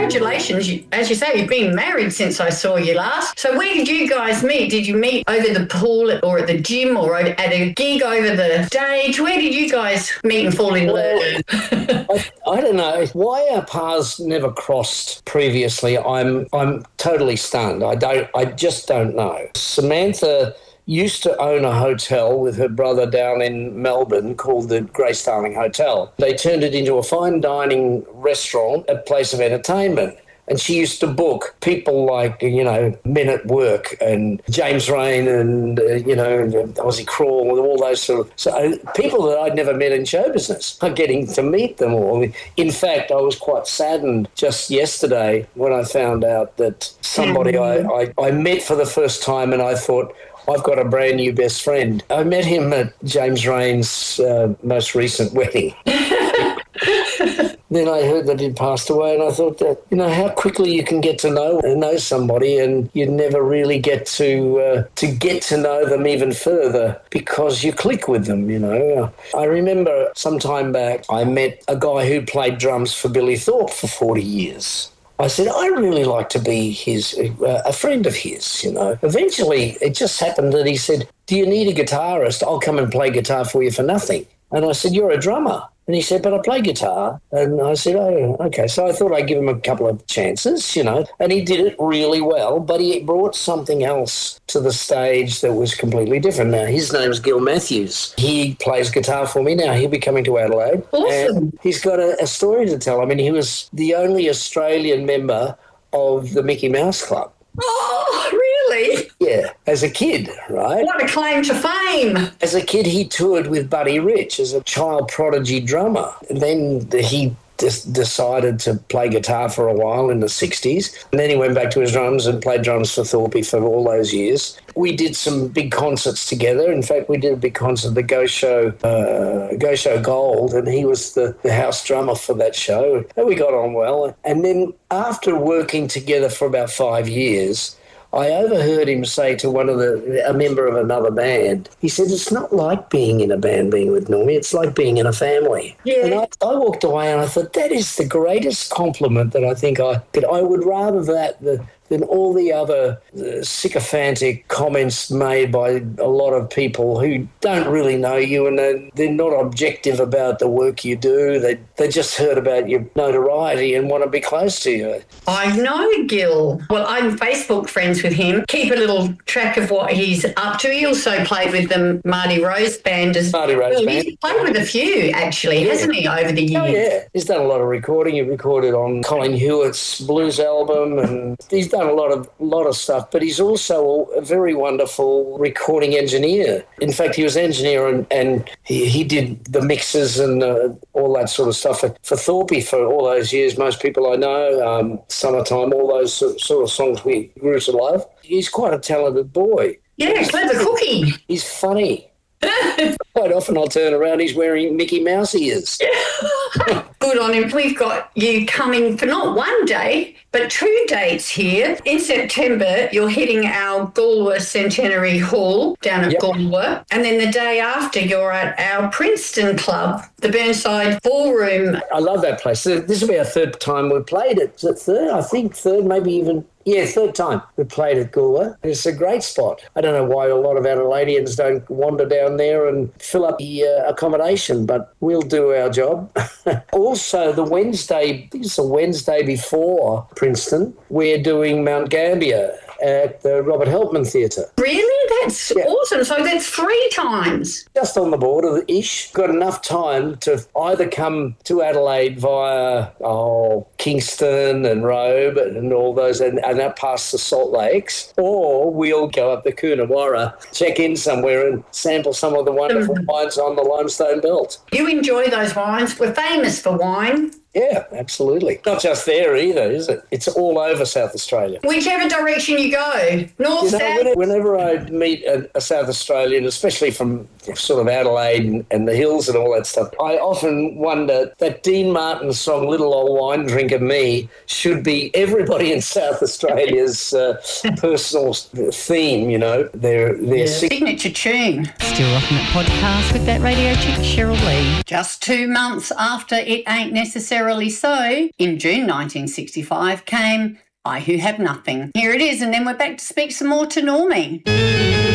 congratulations. As you say, you've been married since I saw you last. So where did you guys meet? Did you meet over the pool or at the gym or at a gig over the stage? Where did you guys meet and fall in love? I don't know why our paths never crossed previously. I'm totally stunned. I just don't know. Samantha used to own a hotel with her brother down in Melbourne called the Grace Darling Hotel. They turned it into a fine dining restaurant, a place of entertainment. And she used to book people like, Men at Work and James Rain and, Ozzy Crawl and all those sort of people that I'd never met in show business. I'm getting to meet them all. In fact, I was quite saddened just yesterday when I found out that somebody I met for the first time and I thought, I've got a brand new best friend. I met him at James Rain's most recent wedding. Then I heard that he'd passed away and I thought that, how quickly you can get to know somebody and you never really get to get to know them even further because you click with them, I remember some time back I met a guy who played drums for Billy Thorpe for 40 years. I said, I'd really like to be a friend of his, Eventually, it just happened that he said, do you need a guitarist? I'll come and play guitar for you for nothing. And I said, you're a drummer. And he said, but I play guitar. And I said, oh, okay. So I thought I'd give him a couple of chances, and he did it really well, but he brought something else to the stage that was completely different. Now, his name's Gil Matthews. He plays guitar for me now. He'll be coming to Adelaide. Awesome. And he's got a story to tell. I mean, he was the only Australian member of the Mickey Mouse Club. Oh, really? Yeah, as a kid, right? What a claim to fame. As a kid, he toured with Buddy Rich as a child prodigy drummer. And then he decided to play guitar for a while in the 60s. And then he went back to his drums and played drums for Thorpe for all those years. We did some big concerts together. In fact, we did a big concert, the Go Show Gold, and he was the house drummer for that show. And we got on well. And then after working together for about 5 years, I overheard him say to a member of another band, he said, it's not like being in a band, being with Normie, it's like being in a family. Yeah. And I walked away and I thought, that is the greatest compliment that I think I would rather that than all the other sycophantic comments made by a lot of people who don't really know you and they're not objective about the work you do. They just heard about your notoriety and want to be close to you. I know Gil. Well, I'm Facebook friends with him. Keep a little track of what he's up to. He also played with the Marty Rose Band. He's played with a few, actually, hasn't he, over the years? Oh, yeah. He's done a lot of recording. He recorded on Colin Hewitt's blues album and he's done a lot of stuff, but he's also a very wonderful recording engineer. In fact, he was engineer and he did the mixes and all that sort of stuff for Thorpe for all those years. Most people I know, Summertime, all those sort of songs we grew to love. He's quite a talented boy. Yeah, clever cookie. He's funny. Quite often I'll turn around, he's wearing Mickey Mouse ears. Good on him. We've got you coming for not one day, but 2 dates here. In September, you're hitting our Galway Centenary Hall down at Galway. And then the day after, you're at our Princeton Club, the Burnside Ballroom. I love that place. This will be our third time we've played it. Is it third? I think third, maybe even... Yeah, third time we played at Galway. It's a great spot. I don't know why a lot of Adelaideans don't wander down there and fill up the accommodation, but we'll do our job. Also, the Wednesday, I think it's the Wednesday before Princeton, we're doing Mount Gambier at the Robert Helpman Theatre. Really? That's awesome. So that's 3 times. Just on the border-ish. Got enough time to either come to Adelaide via Kingston and Robe and all those, and up past the Salt Lakes, or we'll go up the Coonawarra, check in somewhere and sample some of the wonderful wines on the Limestone Belt. You enjoy those wines. We're famous for wine. Yeah, absolutely. Not just there either, is it? It's all over South Australia. Whichever direction you go, north, south. Whenever I meet a South Australian, especially from sort of Adelaide and the hills and all that stuff, I often wonder that Dean Martin song, Little Old Wine Drinker, of me should be everybody in South Australia's personal theme, you know, their signature tune. Still Rocking It podcast with that radio chick Cheryl Lee. Just 2 months after It Ain't Necessarily So, in June 1965 came I Who Have Nothing. Here it is, and then we're back to speak some more to Normie.